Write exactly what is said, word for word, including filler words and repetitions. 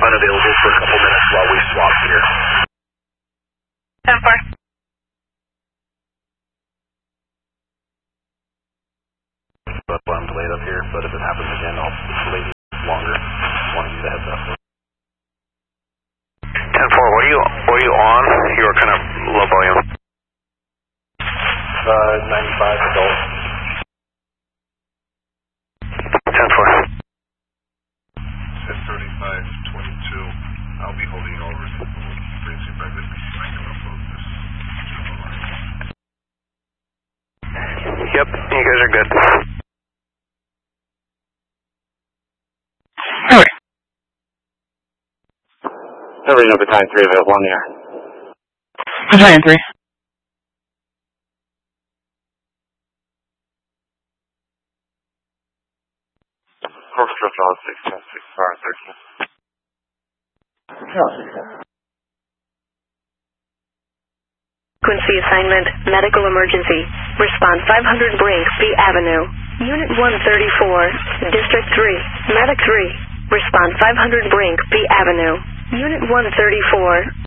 unavailable for a couple minutes while we swap here. ten four. But I'm delayed up here, but if it happens again, I'll delay you longer. Just want to give you the heads up. ten four, what are you, what are you on? You were kind of low volume. Uh, ninety-five adult. ten four. ten thirty-five twenty-two. I'll be holding over to Frequency Private. I can upload this. Yep, you guys are good. Alright. Every Battalion three available on the air. Battalion three. Orchestra Charles six ten six R thirteen. Frequency assignment, medical emergency. Response five hundred Brink, B Avenue. Unit one thirty-four, District three, Medic three. Response five hundred Brink, B Avenue. Unit one thirty-four,